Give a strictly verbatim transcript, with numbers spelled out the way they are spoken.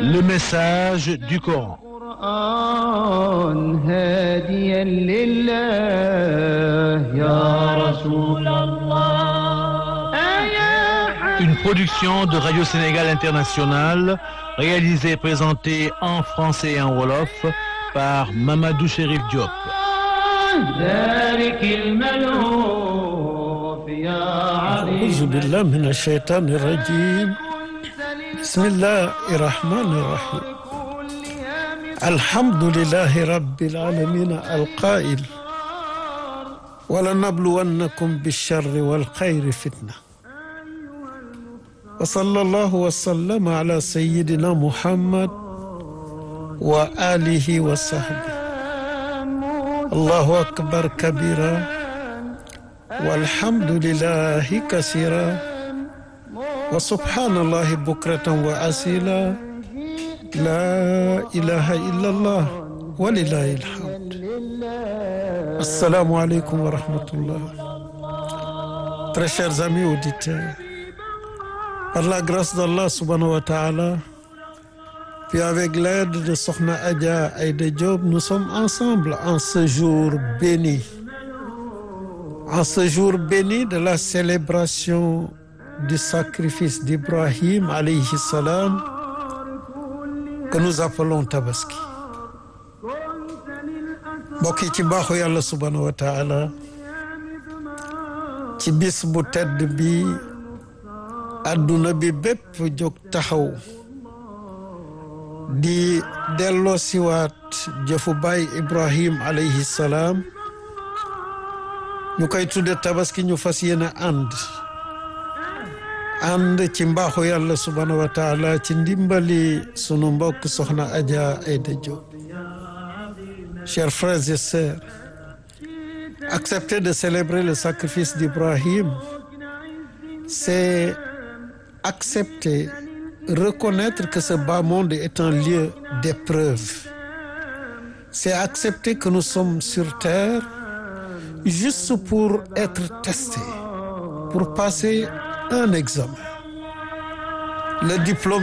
Le message du Coran. Une production de Radio Sénégal International, réalisée et présentée en français et en wolof par Mamadou Chérif Diop. أعوذ بالله من الشيطان الرجيم بسم الله الرحمن الرحيم الحمد لله رب العالمين القائل ولنبلونكم بالشر والخير فتنة وصلى الله وسلم على سيدنا محمد وآله وصحبه الله أكبر كبيرا والحمد لله كثيرا وسبحان الله بكرة وأصيلا لا إله إلا الله ولله الحمد. Assalamu alaikum wa rahmatullah. Très chers amis auditeurs, par la grâce d'Allah subhanahu wa ta'ala, puis avec l'aide de Sokhna Adja Aïda Diop, nous sommes ensemble en ce jour béni. En ce jour béni de la célébration du sacrifice d'Ibrahim alayhi salam que nous appelons Tabaski. mbokk yi ci baaxu yàlla subhanahu wa taala ci bis bu tedd bi adduna bi bépp jóg taxaw di delloo siwaat jëfu baay Ibrahim alayhi salaam ñu koy tudde Tabaski ñu fas yéene ànd ànd ci mbaaxu yàlla subhanahu wa taala ci ndimbali sunu mbokk soxna Adja Aïda Diop. Chers frères et sœurs, accepter de célébrer le sacrifice d'Ibrahim, c'est accepter, reconnaître que ce bas monde est un lieu d'épreuve. C'est accepter que nous sommes sur terre juste pour être testés, pour passer un examen. Le diplôme